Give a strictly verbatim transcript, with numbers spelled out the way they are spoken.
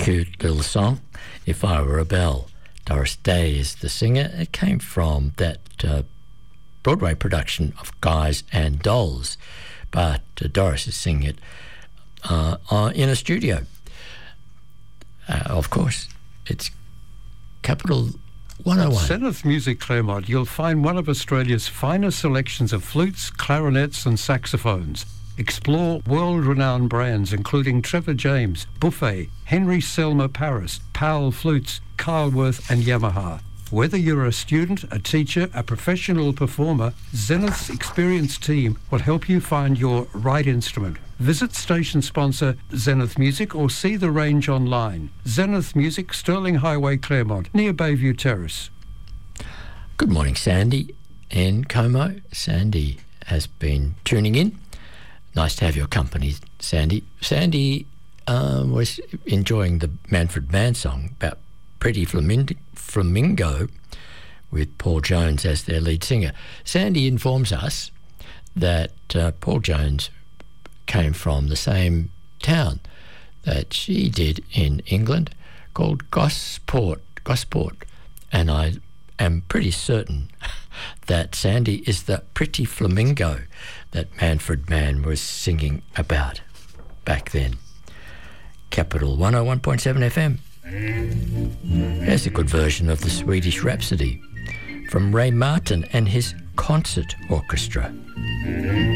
cute little song, If I Were a Bell. Doris Day is the singer. It came from that uh, Broadway production of Guys and Dolls, but uh, Doris is singing it uh, uh, in a studio. Uh, of course, it's Capital one oh one. At Zenith Music Claremont, you'll find one of Australia's finest selections of flutes, clarinets and saxophones. Explore world-renowned brands including Trevor James, Buffet, Henry Selmer Paris, Powell Flutes, Carlworth and Yamaha. Whether you're a student, a teacher, a professional performer, Zenith's experienced team will help you find your right instrument. Visit station sponsor Zenith Music or see the range online. Zenith Music, Sterling Highway, Claremont, near Bayview Terrace. Good morning, Sandy in Como. Sandy has been tuning in. Nice to have your company, Sandy. Sandy um, was enjoying the Manfred Mann song about Pretty Flamingo, Flamingo with Paul Jones as their lead singer. Sandy informs us that uh, Paul Jones came from the same town that she did in England called Gosport, Gosport. And I am pretty certain that Sandy is the Pretty Flamingo that Manfred Mann was singing about back then. Capital one oh one point seven F M. Here's a good version of the Swedish Rhapsody from Ray Martin and his concert orchestra.